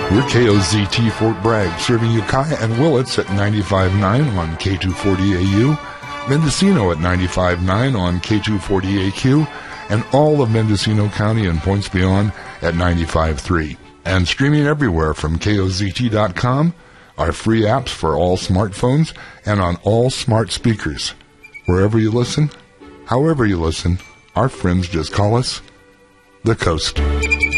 We're KOZT Fort Bragg, serving Ukiah and Willits at 95.9 on K240AU, Mendocino at 95.9 on K240AQ, and all of Mendocino County and points beyond at 95.3. And streaming everywhere from KOZT.com, our free apps for all smartphones and on all smart speakers. Wherever you listen, however you listen, our friends just call us The Coast.